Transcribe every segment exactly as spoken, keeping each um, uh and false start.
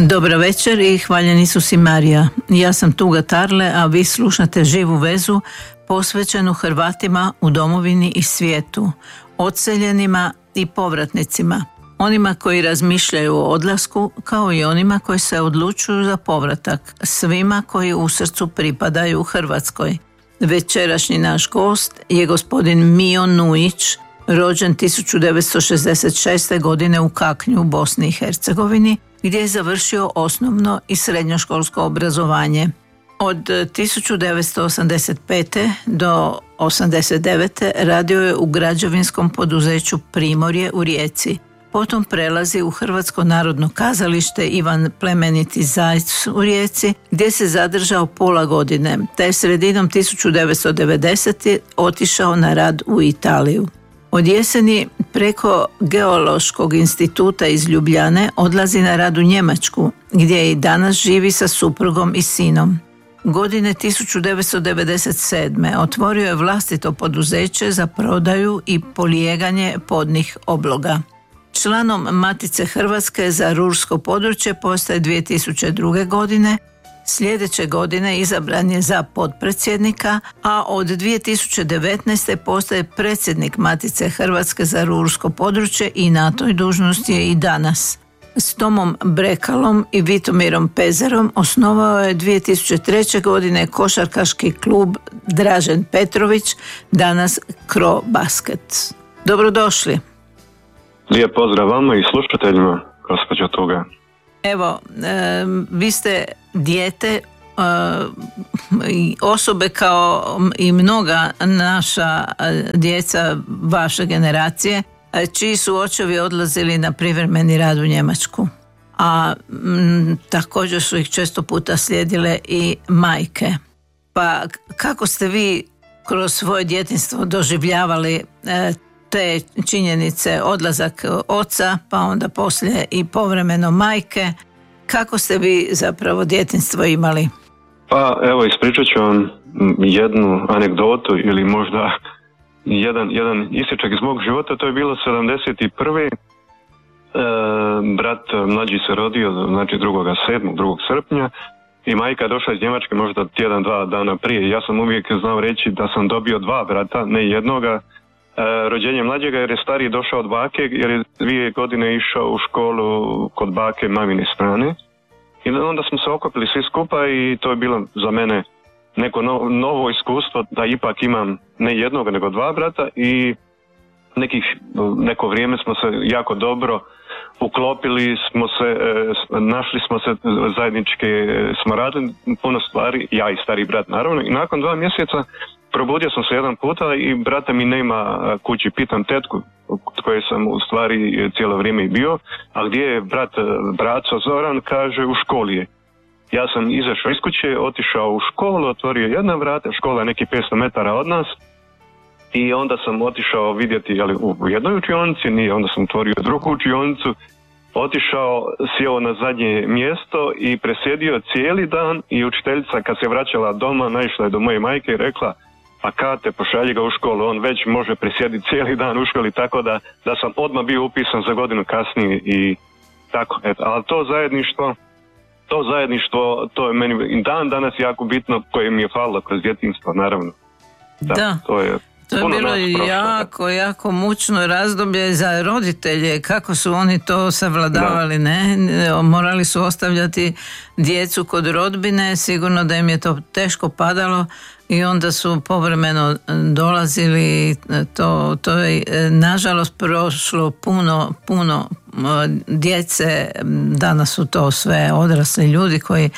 Dobro večer i hvaljen Isus i Marija. Ja sam Tuga Tarle, a vi slušate Živu vezu posvećenu Hrvatima u domovini i svijetu, odseljenima i povratnicima, onima koji razmišljaju o odlasku kao i onima koji se odlučuju za povratak, svima koji u srcu pripadaju Hrvatskoj. Večerašnji naš gost je gospodin Mijo Nujić, rođen tisuću devetsto šezdeset šeste. godine u Kaknju, Bosni i Hercegovini, gdje je završio osnovno i srednjoškolsko obrazovanje. Od tisuću devetsto osamdeset pete. do osamdeset devete. radio je u građevinskom poduzeću Primorje u Rijeci. Potom prelazi u Hrvatsko narodno kazalište Ivan Plemeniti Zajc u Rijeci, gdje se zadržao pola godine, te je sredinom tisuću devetsto devedesete. otišao na rad u Italiju. Od jeseni preko Geološkog instituta iz Ljubljane odlazi na rad u Njemačku, gdje i danas živi sa suprugom i sinom. Godine tisuću devetsto devedeset sedme. otvorio je vlastito poduzeće za prodaju i polijeganje podnih obloga. Članom Matice Hrvatske za rursko područje postaje dvije tisuće druge. godine. Sljedeće godine izabran je za potpredsjednika, a od dvije tisuće devetnaeste. postaje predsjednik Matice Hrvatske za rursko područje i na toj dužnosti je i danas. S Tomom Brekalom i Vitomirom Pezerom osnovao je dvije tisuće treće. godine košarkaški klub Dražen Petrović, danas Cro Basket. Dobrodošli. Lijep pozdrav vama i slušateljima, gospođo Tuga. Evo, e, vi ste dijete, e, osobe kao i mnoga naša djeca vaše generacije, čiji su očevi odlazili na privremeni rad u Njemačku. A m, također su ih često puta slijedile i majke. Pa kako ste vi kroz svoje djetinjstvo doživljavali e, te činjenice, odlazak oca, pa onda poslije i povremeno majke? Kako ste vi zapravo djetinjstvo imali? Pa evo, ispričat ću vam jednu anegdotu ili možda jedan, jedan isječak iz mog života. To je bilo sedamdeset prve. E, brat mlađi se rodio, znači drugog sedmog drugog srpnja, i majka je došla iz Njemačke možda tjedan, dva dana prije. Ja sam uvijek znao reći da sam dobio dva brata, ne jednoga. Rođenje mlađega, jer je stariji došao od bake, jer je dvije godine išao u školu kod bake mamine strane. I onda smo se okupili svi skupa i to je bilo za mene neko novo, novo iskustvo, da ipak imam ne jednog nego dva brata, i nekih, neko vrijeme smo se jako dobro uklopili, smo se, našli smo se zajedničke, smo radili puno stvari, ja i stari brat naravno, i nakon dva mjeseca probudio sam se jedan puta i brata mi nema kući. Pitam tetku, koje sam u stvari cijelo vrijeme i bio, a gdje je brat Braco Zoran? Kaže, u školi je. Ja sam izašao iz kuće, otišao u školu, otvorio jedna vrata, škola je neki petsto metara od nas, i onda sam otišao vidjeti, jeli, u jednoj učionici, nije, onda sam otvorio drugu učionicu, otišao, sjeo na zadnje mjesto i presjedio cijeli dan, i učiteljica kad se vraćala doma naišla je do moje majke i rekla: a Kate, pošalji ga u školu, on već može presjediti cijeli dan u školi, tako da, da sam odmah bio upisan za godinu kasnije i tako, eto. Ali to zajedništvo, to zajedništvo, to je meni dan danas jako bitno, koje mi je falilo kroz djetinjstvo, naravno. Da, da. To je, to je bilo jako, jako mučno razdoblje za roditelje, kako su oni to savladavali, da. ne? Morali su ostavljati djecu kod rodbine, sigurno da im je to teško padalo, i onda su povremeno dolazili. To, to je nažalost prošlo puno, puno djece, danas su to sve odrasli ljudi koji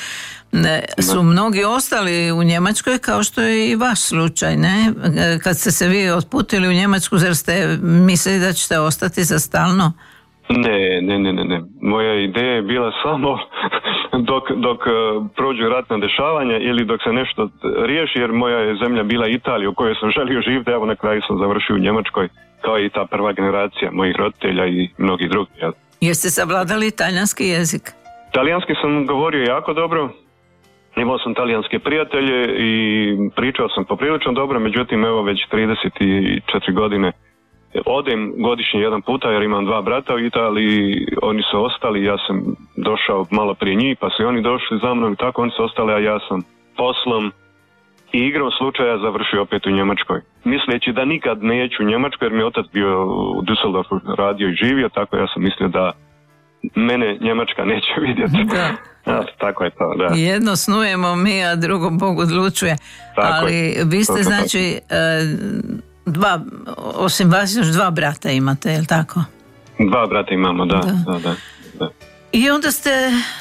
su mnogi ostali u Njemačkoj, kao što je i vaš slučaj, ne? Kad ste se vi otputili u Njemačku, zar ste mislili da ćete ostati za stalno? Ne, ne, ne, ne, ne. Moja ideja je bila samo dok, dok prođu ratna dešavanja ili dok se nešto riješi, jer moja je zemlja bila Italija u kojoj sam želio živjeti, evo na kraju sam završio u Njemačkoj, kao i ta prva generacija mojih roditelja i mnogi drugi. Jel? Jeste savladali talijanski jezik? Talijanski sam govorio jako dobro. Imao sam talijanske prijatelje i pričao sam poprilično dobro, međutim evo već trideset četiri godine odem godišnje jedan puta jer imam dva brata u Italiji, oni su ostali, ja sam došao malo prije njih, pa su oni došli za mnom i tako oni su ostali, a ja sam poslom i igrom slučaja završio opet u Njemačkoj. Misleći da nikad neću u Njemačkoj jer mi je otac bio u Düsseldorfu radio i živio, tako ja sam mislio da mene Njemačka neće vidjeti. Da. Ja, tako je to, da. Jedno snujemo mi, a drugo Bog odlučuje. Tako ali je. Vi ste, znači, dva, osim vas još dva brata imate, je li tako? Dva brata imamo, da. da. da, da, da. I onda ste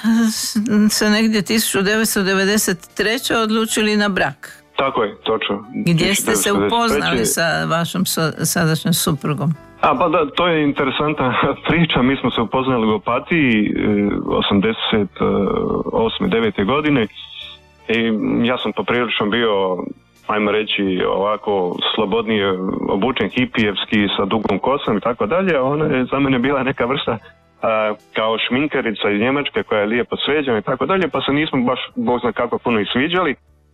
se negdje tisuću devetsto devedeset treće odlučili na brak. Tako je, točno. Gdje ste se upoznali sa vašom sadašnjom suprugom? A pa da, to je interesantna priča. Mi smo se upoznali u Opatiji osamdeset osme devete godine i ja sam poprilično bio, ajmo reći, ovako slobodnije obučen, hipijevski, sa dugom kosom i tako dalje, a ona je za mene bila neka vrsta a, kao šminkerica iz Njemačke koja je lijepo sređena i tako dalje, pa se nismo baš, Bog zna kako, puno i sviđali.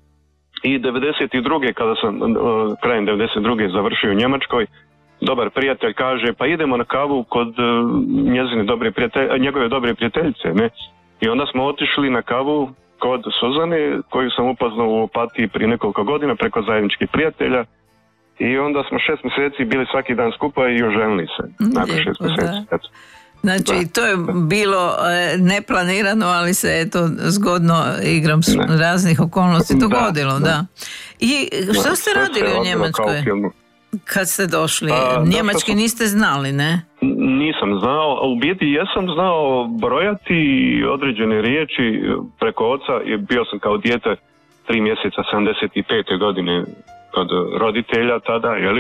I devedeset druge kada sam, krajem devedeset druge završio u Njemačkoj, dobar prijatelj kaže, pa idemo na kavu kod njezine dobre prijatelj, njegove dobre prijateljice, ne? I onda smo otišli na kavu kod Suzane, koju sam upoznao u Opatiji prije nekoliko godina preko zajedničkih prijatelja. I onda smo šest mjeseci bili svaki dan skupa i oženili se. Nakon šest mjeseci. Da. Znači, da. To je bilo neplanirano, ali se eto zgodno igrom ne. raznih okolnosti dogodilo, da. da. I što da, ste radili u Njemačkoj? Kad ste došli? A, Njemački sam, niste znali, ne? Nisam znao, a u biti jesam znao brojati određene riječi preko oca. Bio sam kao dijete tri mjeseca sedamdeset pete godine kod roditelja tada, jeli?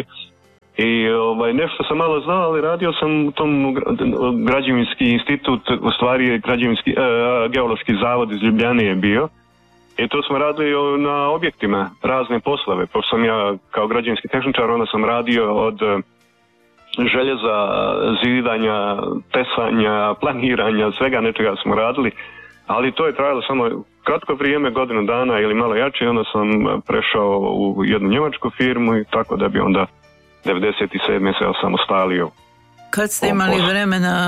I ovaj, nešto sam malo znao, ali radio sam u tom građevinski institut, u stvari građevinski, e, geološki zavod iz Ljubljane je bio. I to smo radili na objektima, razne poslove. Pošto sam ja kao građevinski tehničar, onda sam radio od željeza, zidanja, tesanja, planiranja, svega nečega smo radili. Ali to je trajalo samo kratko vrijeme, godinu dana ili malo jače, onda sam prešao u jednu njemačku firmu i tako da bi onda devedeset sedme se osamostalio. Kad ste imali vremena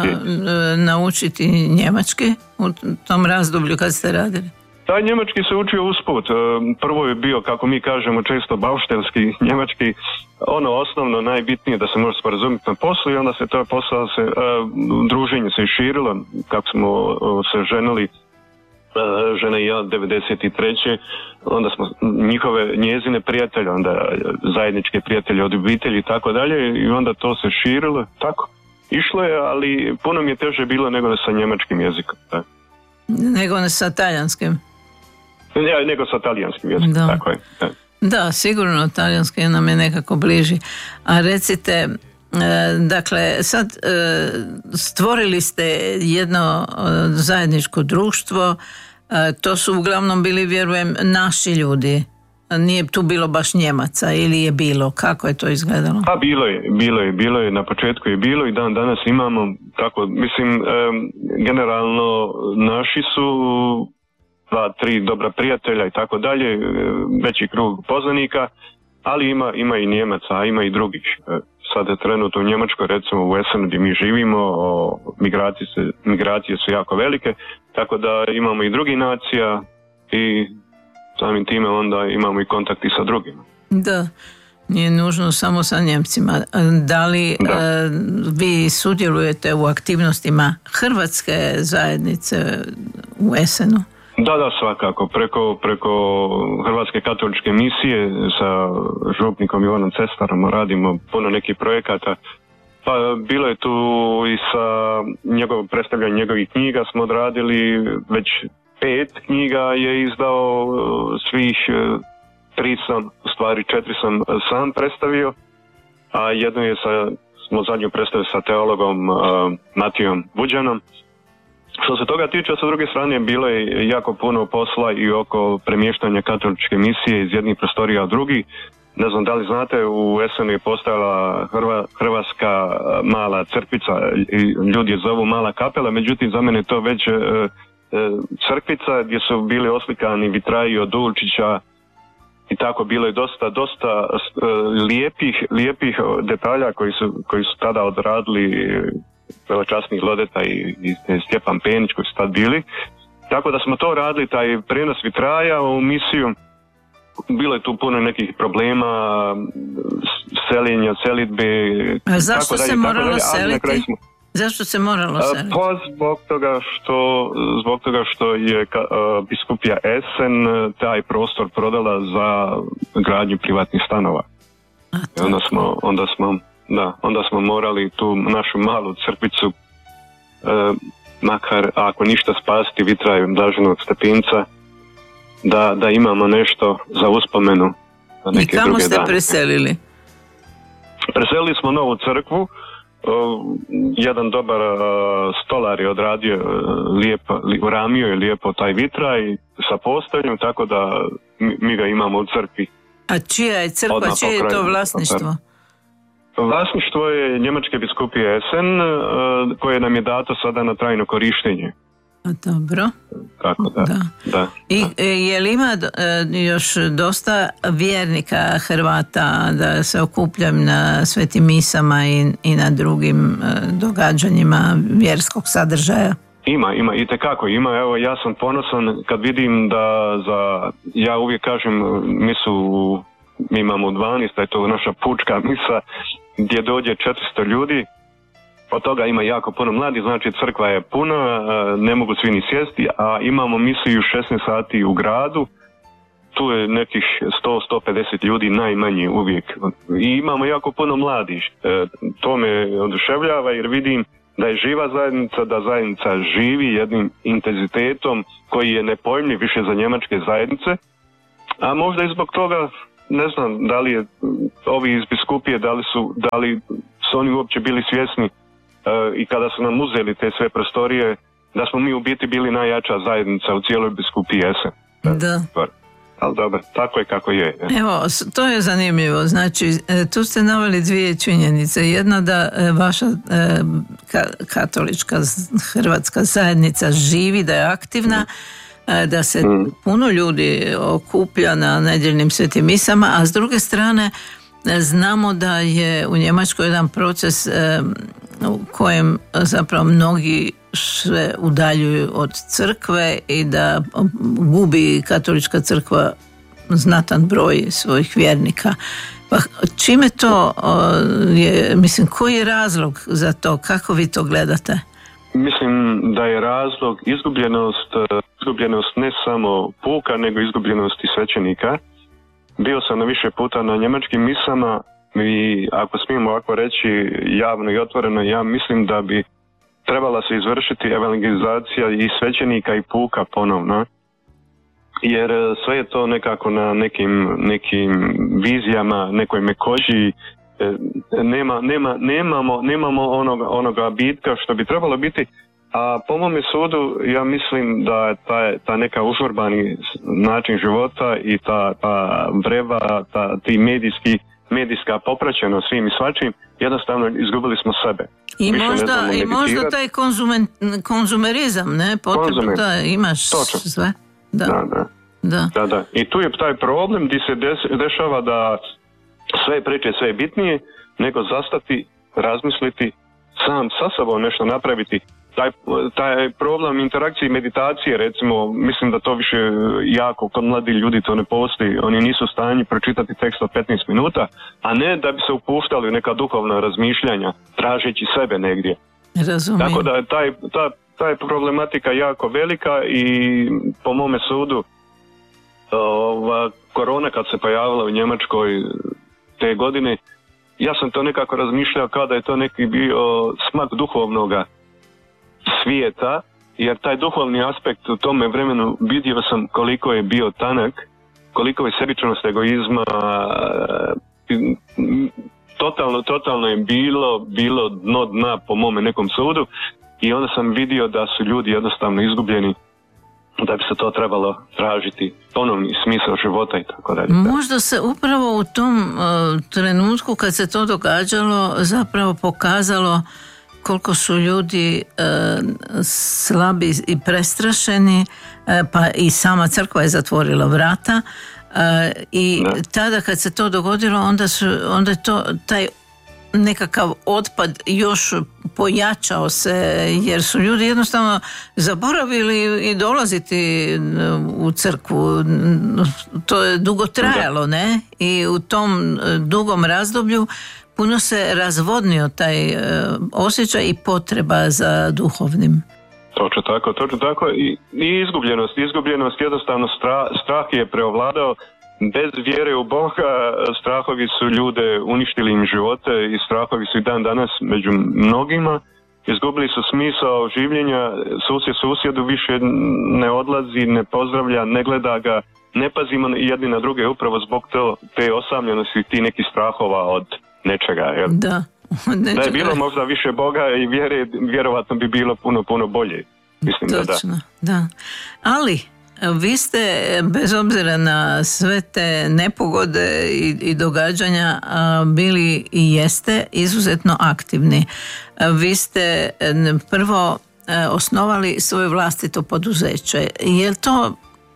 naučiti njemački u tom razdoblju kad ste radili? Taj njemački se učio usput. Prvo je bio, kako mi kažemo često, bauštelski njemački, ono osnovno, najbitnije da se može sporazumjeti na poslu i onda se to posao, se, druženje se širilo, kako smo se ženili, žena i ja devedeset treće onda smo njihove njezine prijatelje, onda zajedničke prijatelje od obitelji i tako dalje i onda to se širilo, tako. Išlo je, ali puno mi je teže bilo nego sa njemačkim jezikom. Tak. Nego sa talijanskim? Ja, nego sa talijanskim jezikom, da. Tako je. Da. Da, sigurno talijanski nam je nekako bliži. A recite, e, dakle, sad e, stvorili ste jedno e, zajedničko društvo, e, to su uglavnom bili, vjerujem, naši ljudi. Nije tu bilo baš Njemaca ili je bilo? Kako je to izgledalo? Pa bilo je, bilo je, bilo je, na početku je bilo i dan danas imamo, tako, mislim, e, generalno naši su dva, tri dobra prijatelja i tako dalje, veći krug poznanika, ali ima, ima i Njemaca, a ima i drugih. Sada je trenutno u Njemačkoj, recimo u Essenu gdje mi živimo, migracije, migracije su jako velike, tako da imamo i drugih nacija i samim time onda imamo i kontakti sa drugima. Da, nije nužno samo sa Njemcima. Da li da. E, vi sudjelujete u aktivnostima hrvatske zajednice u Essenu? Da, da, svakako. Preko, preko Hrvatske katoličke misije sa župnikom Ivanom Cestarom radimo puno nekih projekata. Pa bilo je tu i sa njegovom predstavljanjem njegovih knjiga smo odradili, već pet knjiga je izdao, svih tri sam, u stvari četiri sam sam predstavio, a jednu je sa, smo zadnju predstavili sa teologom uh, Matijom Buđanom. Što se toga tiče, sa druge strane bilo je jako puno posla i oko premještanja katoličke misije iz jednih prostorija u drugi. Ne znam da li znate, u Essenu je postojala Hrva, hrvatska mala crkvica, ljudi je zovu mala kapela, međutim za mene je to već e, e, crkvica gdje su bili oslikani vitraji od Ulčića i tako bilo je dosta, dosta lijepih, lijepih detalja koji su, koji su tada odradili velečasni Lodeta i, i Stjepan Penić koji su tad bili. Tako da smo to radili, taj prenos vitraja u misiju. Bilo je tu puno nekih problema, seljenja, selitbe. A zašto tako se dalje, moralo dalje, seliti? Smo... Zašto se moralo seliti? Pa zbog toga što, zbog toga što je uh, biskupija Esen taj prostor prodala za gradnju privatnih stanova. A, I onda smo, onda smo, da, onda smo morali tu našu malu crkvicu, uh, makar ako ništa spasiti vitrajem Blaženog Stepinca, da, da imamo nešto za uspomenu za neke druge dane. I kamo ste dane. preselili? Preselili smo novu crkvu. Uh, jedan dobar uh, stolar je odradio uh, lijepo, li, uramio je lijepo taj vitraj sa postojanjem, tako da mi, mi ga imamo u crkvi. A čija je crkva, čije je to vlasništvo? Vlasništvo je Njemačke biskupije Essen, uh, koje nam je dato sada na trajno korištenje. Dobro. Kako da, da. da. I je li ima još dosta vjernika Hrvata da se okupljam na svetim misama i, i na drugim događanjima vjerskog sadržaja? Ima, ima, itekako ima. Evo, ja sam ponosan kad vidim da za, ja uvijek kažem, mi su, mi imamo dvanaest, da je to naša pučka misa, gdje dođe četiristo ljudi. Od toga ima jako puno mladih, znači crkva je puna, ne mogu svi ni sjesti, a imamo misiju šesnaest sati u gradu, tu je nekih sto do sto pedeset ljudi najmanje uvijek. I imamo jako puno mladih, to me oduševljava jer vidim da je živa zajednica, da zajednica živi jednim intenzitetom koji je nepojmljiv više za njemačke zajednice, a možda i zbog toga, ne znam, da li je ovi iz biskupije, da li su, da li su oni uopće bili svjesni i kada su nam uzeli te sve prostorije, da smo mi u biti bili najjača zajednica u cijeloj biskupiji Esen. Da. Ali dobro, tako je kako je. Evo, to je zanimljivo. Znači, tu ste naveli dvije činjenice. Jedna da vaša katolička hrvatska zajednica živi, da je aktivna, da se mm. puno ljudi okuplja na nedjeljnim svetim misama, a s druge strane znamo da je u Njemačkoj jedan proces u kojem zapravo mnogi se udaljuju od crkve i da gubi katolička crkva znatan broj svojih vjernika. Pa čime to je, mislim, koji je razlog za to? Kako vi to gledate? Mislim da je razlog izgubljenost, izgubljenost ne samo puka, nego izgubljenost i svećenika. Bio sam na više puta na njemačkim misama i ako smijem ovako reći javno i otvoreno, ja mislim da bi trebala se izvršiti evangelizacija i svećenika i puka ponovno, jer sve je to nekako na nekim, nekim vizijama, nekoj mekoži, nema, nema, nemamo, nemamo onoga, onoga bitka što bi trebalo biti, a po mome sudu ja mislim da ta, ta neka užurbani način života i ta, ta vreva, ta, ti medijski medijska popraćenost svim i svačim, jednostavno izgubili smo sebe. I Više možda, i možda taj konzumen, konzumerizam, ne? Potrebno da imaš Točno. sve. Da. Da, da. Da. Da, da. I tu je taj problem gdje se des, dešava da sve priče, sve je bitnije, nego zastati, razmisliti, sam sa sobom nešto napraviti. Taj, taj problem interakcije i meditacije, recimo, mislim da to više jako kod mladi ljudi to ne postoji. Oni nisu u stanju pročitati tekst od petnaest minuta, a ne da bi se upuštali u neka duhovna razmišljanja, tražeći sebe negdje. Razumijem. Tako da je taj, ta, ta je problematika jako velika i po mome sudu ova korona kad se pojavila u Njemačkoj te godine, ja sam to nekako razmišljao kao da je to neki bio smak duhovnoga svijeta, jer taj duhovni aspekt u tome vremenu vidio sam koliko je bio tanak, koliko je sebičnost, egoizma, totalno, totalno je bilo, bilo dno dna po mome nekom sudu i onda sam vidio da su ljudi jednostavno izgubljeni, da bi se to trebalo tražiti, ponovni smisao života i tako dalje. Možda se upravo u tom uh, trenutku kad se to događalo zapravo pokazalo koliko su ljudi e, slabi i prestrašeni, e, pa i sama crkva je zatvorila vrata, e, I da. Tada kad se to dogodilo, onda, su, onda je to taj nekakav otpad još pojačao se, jer su ljudi jednostavno zaboravili i dolaziti u crkvu. To je dugo trajalo, ne? I u tom dugom razdoblju puno se razvodnio taj osjećaj i potreba za duhovnim. Točno tako, točno tako. I, i izgubljenost, izgubljenost, jednostavno strah, strah je preovladao. Bez vjere u Boga strahovi su ljude uništili im živote i strahovi su i dan danas među mnogima. Izgubili su smisao življenja, susjed susjedu više ne odlazi, ne pozdravlja, ne gleda ga, ne pazimo jedni na druge upravo zbog to, te osamljenosti, ti nekih strahova od nečega. Jel? Da. Da je bilo možda više Boga i vjere, vjerovatno bi bilo puno, puno bolje. Mislim Točno, da da. da. Ali vi ste, bez obzira na sve te nepogode i, i događanja, bili i jeste izuzetno aktivni. Vi ste prvo osnovali svoje vlastito poduzeće. Je li to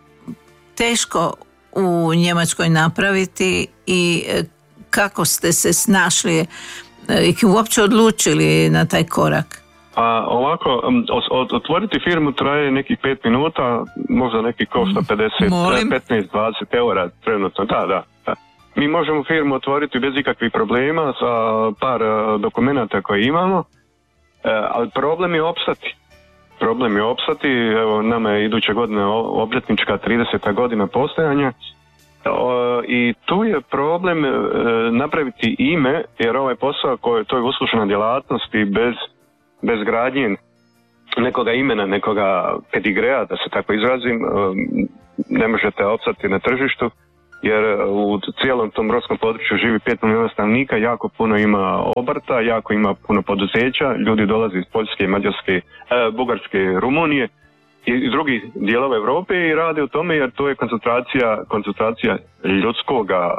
teško u Njemačkoj napraviti i kako ste se snašli i uopće odlučili na taj korak? A ovako, otvoriti firmu traje nekih pet minuta, možda neki košta pedeset, petnaest, dvadeset eura trenutno, da, da, da. Mi možemo firmu otvoriti bez ikakvih problema sa par dokumenata koje imamo, ali problem je opstati. Problem je opstati, evo nama je iduća godina obljetnička trideseta godina postojanja i tu je problem napraviti ime, jer ovaj posao koji to je uslužna djelatnost i bez bez gradnje nekoga imena, nekoga pedigrea, da se tako izrazim, ne možete opstati na tržištu, jer u cijelom tom brodskom području živi pet milijuna stanovnika, jako puno ima obrta, jako ima puno poduzeća, ljudi dolaze iz Poljske, Mađarske, Bugarske, Rumunije i drugih dijelova Europe i rade u tome, jer to je koncentracija, koncentracija ljudskoga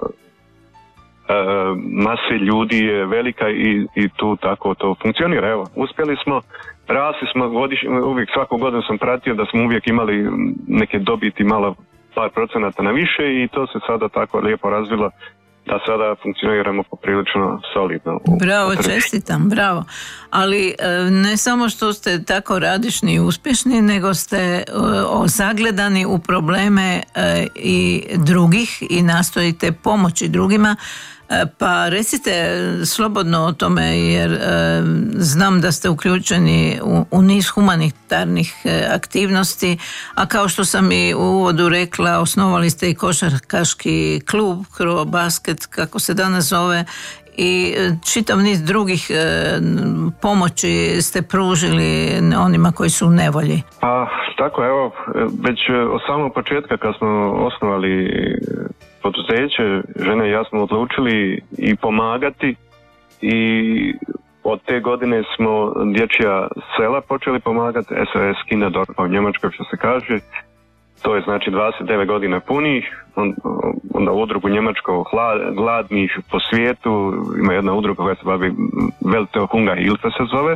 mase ljudi je velika i, i tu tako to funkcionira. Evo, uspjeli smo, rasli smo godišnje, uvijek svaku godinu sam pratio da smo uvijek imali neke dobiti malo par procenata na više i to se sada tako lijepo razvilo da sada funkcioniramo poprilično solidno. Bravo, čestitam, bravo. Ali ne samo što ste tako radišni i uspješni, nego ste zagledani u probleme i drugih i nastojite pomoći drugima. Pa recite slobodno o tome, jer e, znam da ste uključeni u, u niz humanitarnih e, aktivnosti, a kao što sam i u uvodu rekla, osnovali ste i košarkaški klub Krobasket, kako se danas zove, i čitav niz drugih e, pomoći ste pružili onima koji su u nevolji. Pa tako, evo, već od samog početka kad smo osnovali poduzeće, žene i ja smo odlučili i pomagati i od te godine smo dječja sela počeli pomagati, S O S Kinderdorfa u Njemačkoj što se kaže, to je znači dvadeset devet godina punih, onda udrugu Njemačko gladnih po svijetu, ima jedna udruga koja se bavi Welteo Hunger Hilfe se zove,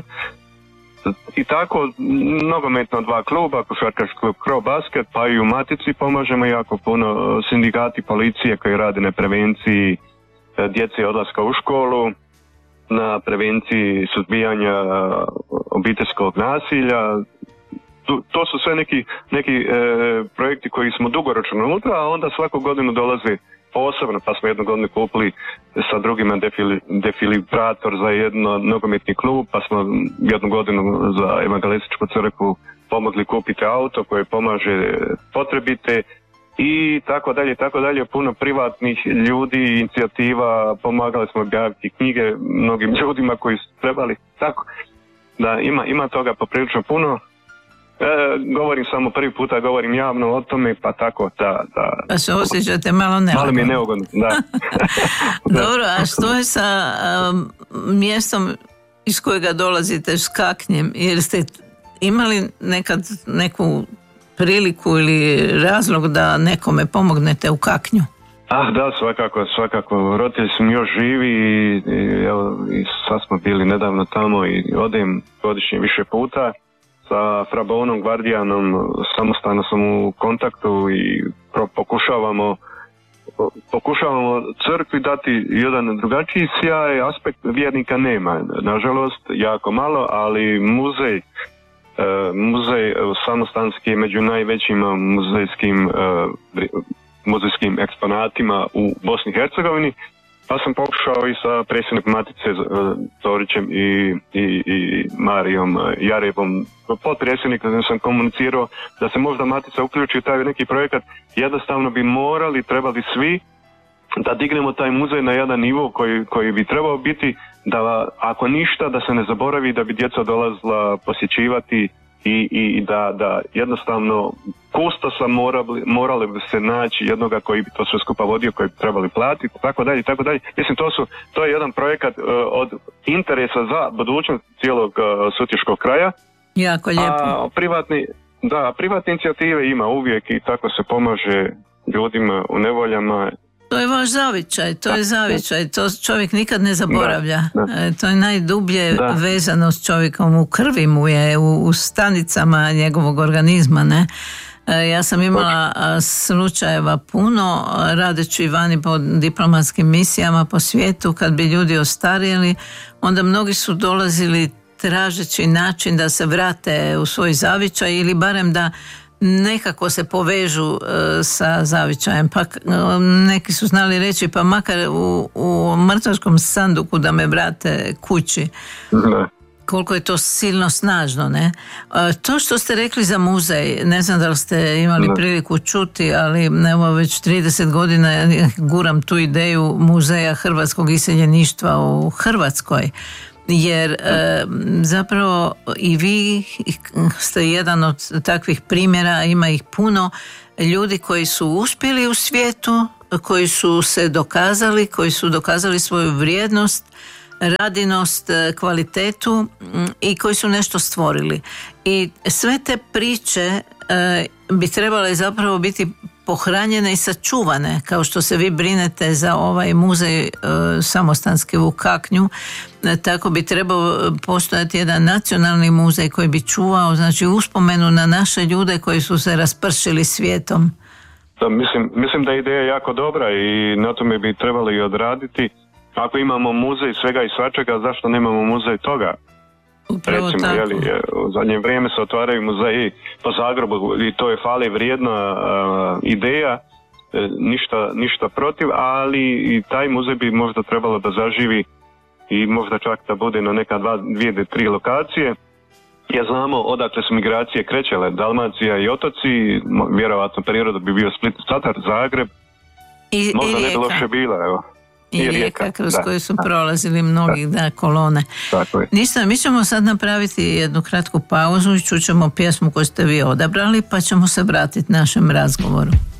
i tako nogometno dva kluba, košarkaški klub Krobasket, pa i u Matici pomažemo jako puno, sindikati policije koji rade na prevenciji djece odlaska u školu, na prevenciji suzbijanja obiteljskog nasilja. To su sve neki, neki e, projekti koji smo dugoročno unutra, a onda svaku godinu dolaze posebno, pa smo jednu godinu kupili sa drugima defili, defilibrator za jedno nogometni klub, pa smo jednu godinu za evangelističku crkvu pomogli kupiti auto koje pomaže potrebite i tako dalje, tako dalje, puno privatnih ljudi, inicijativa, pomagali smo objaviti knjige mnogim ljudima koji su trebali, tako da ima, ima toga poprilično puno. E, govorim samo prvi puta, govorim javno o tome, pa tako da... da pa se osjećate malo neugodno. Malo mi je neugodno, da. Dobro, a što je sa um, mjestom iz kojega dolazite, Skaknjem? Jer ste imali nekad neku priliku ili razlog da nekome pomognete u Kaknju? Ah, da, svakako, svakako. Roditelji su mi još živi i, i, evo, i sad smo bili nedavno tamo i odem godišnje više puta. Sa Frabonom Gvardijanom samostalno sam u kontaktu i pokušavamo pokušavamo crkvi dati jedan drugačiji sjaj, aspekt vjernika nema, nažalost, jako malo, ali muzej, muzej samostanski među najvećim muzejskim, muzejskim eksponatima u Bosni i Hercegovini, pa sam pokušao i sa predsjednikom Matice Zorićem i, i, i Marijom Jarevom, potpredsjednikom, sam komunicirao da se možda Matica uključi u taj neki projekat. Jednostavno bi morali, trebali svi da dignemo taj muzej na jedan nivo koji, koji bi trebao biti, da ako ništa da se ne zaboravi, da bi djeca dolazila posjećivati i, i da, da jednostavno kustosa morali, morali bi se naći jednoga koji bi to sve skupa vodio, koji bi trebali platiti, tako dalje, tako dalje. Mislim, to su, to je jedan projekat uh, od interesa za budućnost cijelog uh, Sutješkog kraja. Jako lijepo. A privatni, da, privatne inicijative ima uvijek i tako se pomaže ljudima u nevoljama. To je vaš zavičaj, to je zavičaj, to čovjek nikad ne zaboravlja. Da, da. To je najdublje da. vezano s čovjekom, u krvi mu je, u, u stanicama njegovog organizma, ne? Ja sam imala slučajeva puno, radeći vani po diplomatskim misijama po svijetu, kad bi ljudi ostarijeli, onda mnogi su dolazili tražeći način da se vrate u svoj zavičaj ili barem da nekako se povežu uh, sa zavičajem. Pa neki su znali reći, pa makar u, u mrtvačkom sanduku da me vrate kući. Ne. Koliko je to silno snažno, ne? Uh, to što ste rekli za muzej, ne znam da li ste imali ne. priliku čuti, ali evo već trideset godina guram tu ideju muzeja hrvatskog iseljeništva u Hrvatskoj. Jer e, zapravo i vi ste jedan od takvih primjera, ima ih puno, ljudi koji su uspjeli u svijetu, koji su se dokazali, koji su dokazali svoju vrijednost, radinost, kvalitetu i koji su nešto stvorili. I sve te priče e, bi trebale zapravo biti pohranjene i sačuvane, kao što se vi brinete za ovaj muzej e, samostanski u Kaknju, e, tako bi trebao postojati jedan nacionalni muzej koji bi čuvao, znači, uspomenu na naše ljude koji su se raspršili svijetom. Da, mislim, mislim da je ideja jako dobra i na tome bi trebali i odraditi. Ako imamo muzej svega i svačega, zašto nemamo muzej toga? Upravo Recimo, tako. Jeli, u zadnje vrijeme se otvaraju muzeji po Zagrebu i to je fali vrijedna uh, ideja, e, ništa, ništa protiv, ali i taj muzej bi možda trebalo da zaživi i možda čak da bude na neka dva, dvije do tri lokacije. Ja znamo odakle su migracije krećele, Dalmacija i otoci, vjerovatno priroda bi bio Split, Catar, Zagreb, I, možda i ne bi loše bila, evo. I, I rijeka kroz da. koju su prolazili mnogi da. da, kolone. Tako je. Ništa, mi ćemo sad napraviti jednu kratku pauzu i čućemo pjesmu koju ste vi odabrali, pa ćemo se vratiti našem razgovoru.